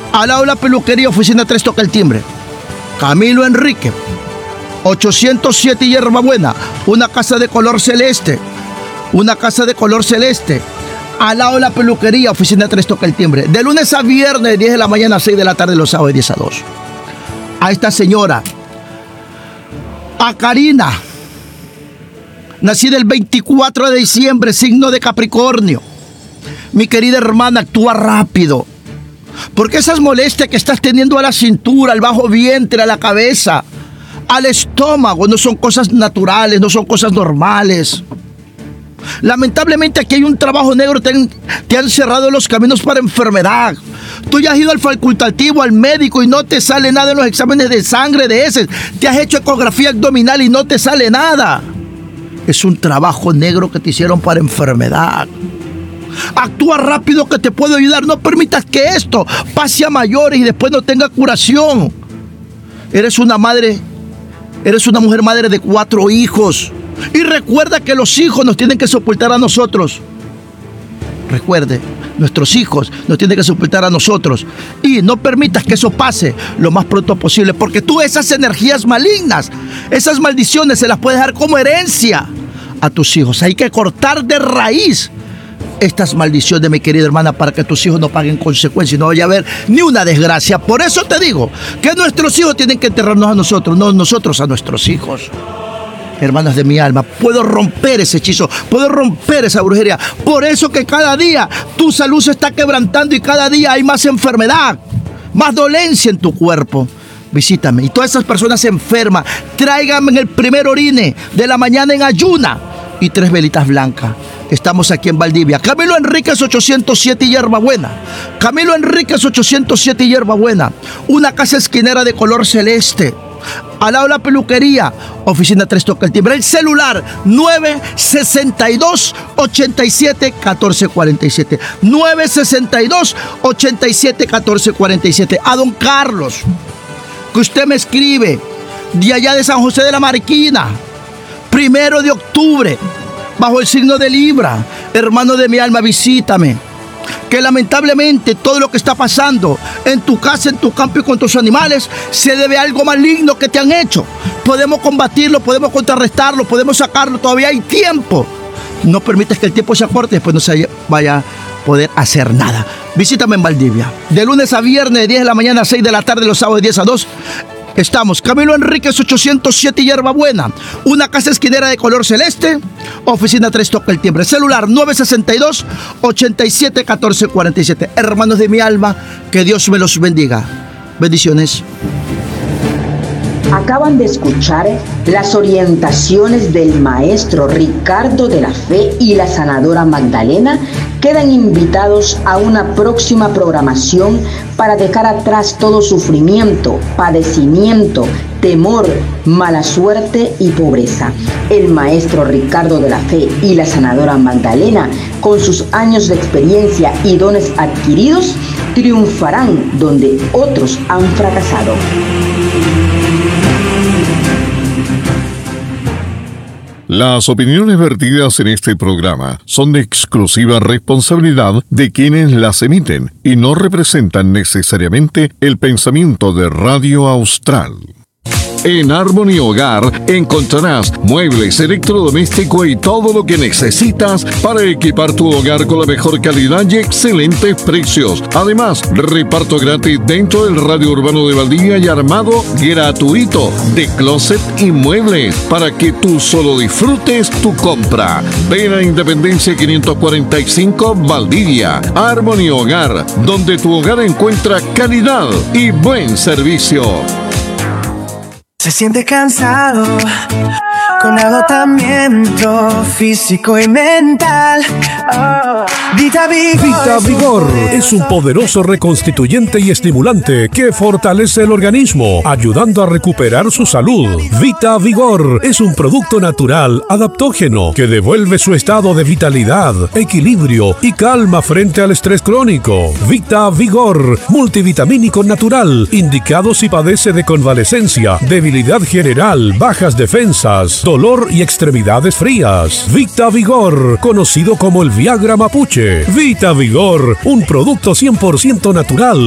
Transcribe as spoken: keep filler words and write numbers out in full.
Al lado de la peluquería, oficina tres, toca el timbre. Camilo Enrique, ochocientos siete Hierba Buena, una casa de color celeste. Una casa de color celeste. Al lado de la peluquería, oficina tres, toca el timbre. De lunes a viernes, de diez de la mañana a seis de la tarde, los sábados de diez a dos. A esta señora, a Karina, nacida el veinticuatro de diciembre, signo de Capricornio. Mi querida hermana, actúa rápido. Porque esas molestias que estás teniendo a la cintura, al bajo vientre, a la cabeza, al estómago, no son cosas naturales, no son cosas normales. Lamentablemente aquí hay un trabajo negro, te han, te han cerrado los caminos para enfermedad. Tú ya has ido al facultativo, al médico y no te sale nada en los exámenes de sangre, de heces. Te has hecho ecografía abdominal y no te sale nada. Es un trabajo negro que te hicieron para enfermedad. Actúa rápido que te puedo ayudar. No permitas que esto pase a mayores y después no tenga curación. Eres una madre, eres una mujer madre de cuatro hijos. Y recuerda que los hijos nos tienen que soportar a nosotros. Recuerde, nuestros hijos nos tienen que soportar a nosotros. Y no permitas que eso pase lo más pronto posible, porque tú esas energías malignas, esas maldiciones se las puedes dar como herencia a tus hijos. Hay que cortar de raíz estas maldiciones, mi querida hermana, para que tus hijos no paguen consecuencias y no vaya a haber ni una desgracia. Por eso te digo que nuestros hijos tienen que enterrarnos a nosotros, no nosotros a nuestros hijos. Hermanas de mi alma, puedo romper ese hechizo, puedo romper esa brujería. Por eso que cada día tu salud se está quebrantando y cada día hay más enfermedad, más dolencia en tu cuerpo. Visítame. Y todas esas personas enfermas, tráiganme en el primer orine de la mañana en ayuna y tres velitas blancas. Estamos aquí en Valdivia. Camilo Enríquez ochocientos siete Hierba Buena. Camilo Enríquez ochocientos siete Hierba Buena. Una casa esquinera de color celeste. Al lado de la peluquería, oficina tres, toca el timbre. El celular nueve sesenta y dos, ochenta y siete, catorce cuarenta y siete. nueve sesenta y dos, ochenta y siete, catorce cuarenta y siete. A don Carlos, que usted me escribe de allá de San José de la Marquina, primero de octubre, bajo el signo de Libra. Hermano de mi alma, visítame. Que lamentablemente todo lo que está pasando en tu casa, en tu campo y con tus animales se debe a algo maligno que te han hecho. Podemos combatirlo, podemos contrarrestarlo, podemos sacarlo, todavía hay tiempo. No permites que el tiempo se acorte y después no se vaya a poder hacer nada. Visítame en Valdivia. De lunes a viernes, de diez de la mañana a seis de la tarde, los sábados de diez a dos. Estamos, Camilo Enríquez ochocientos siete Hierba Buena, una casa esquinera de color celeste, oficina tres, toca el timbre. Celular nueve sesenta y dos, ochenta y siete, catorce cuarenta y siete. Hermanos de mi alma, que Dios me los bendiga. Bendiciones. Acaban de escuchar las orientaciones del maestro Ricardo de la Fe y la sanadora Magdalena. Quedan invitados a una próxima programación para dejar atrás todo sufrimiento, padecimiento, temor, mala suerte y pobreza. El maestro Ricardo de la Fe y la sanadora Magdalena, con sus años de experiencia y dones adquiridos, triunfarán donde otros han fracasado. Las opiniones vertidas en este programa son de exclusiva responsabilidad de quienes las emiten y no representan necesariamente el pensamiento de Radio Austral. En Harmony Hogar encontrarás muebles, electrodomésticos y todo lo que necesitas para equipar tu hogar con la mejor calidad y excelentes precios. Además, reparto gratis dentro del radio urbano de Valdivia y armado gratuito de closet y muebles para que tú solo disfrutes tu compra. Ven a Independencia quinientos cuarenta y cinco Valdivia. Harmony Hogar, donde tu hogar encuentra calidad y buen servicio. Se siente cansado, con agotamiento físico y mental. Oh. Vita Vigor. Vita Vigor es un poderoso reconstituyente y estimulante que fortalece el organismo, ayudando a recuperar su salud. Vita Vigor es un producto natural, adaptógeno, que devuelve su estado de vitalidad, equilibrio y calma frente al estrés crónico. Vita Vigor, multivitamínico natural, indicado si padece de convalecencia, debilidad general, bajas defensas, dolor y extremidades frías. Vita Vigor, conocido como el Viagra Mapuche. Vita Vigor, un producto cien por ciento natural